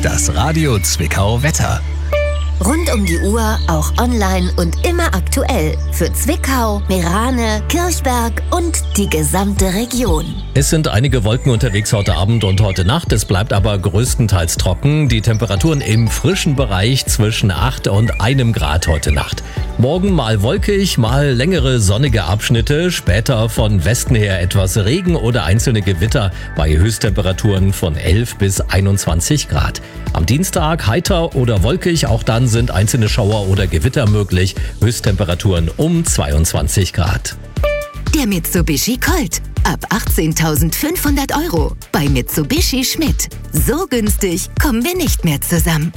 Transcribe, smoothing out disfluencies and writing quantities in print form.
Das Radio Zwickau Wetter. Rund um die Uhr, auch online und immer aktuell. Für Zwickau, Meerane, Kirchberg und die gesamte Region. Es sind einige Wolken unterwegs heute Abend und heute Nacht. Es bleibt aber größtenteils trocken. Die Temperaturen im frischen Bereich zwischen 8 und 1 Grad heute Nacht. Morgen mal wolkig, mal längere sonnige Abschnitte. Später von Westen her etwas Regen oder einzelne Gewitter bei Höchsttemperaturen von 11 bis 21 Grad. Am Dienstag heiter oder wolkig, auch dann sind einzelne Schauer oder Gewitter möglich. Höchsttemperaturen um 22 Grad. Der Mitsubishi Colt. Ab 18.500 € bei Mitsubishi Schmidt. So günstig kommen wir nicht mehr zusammen.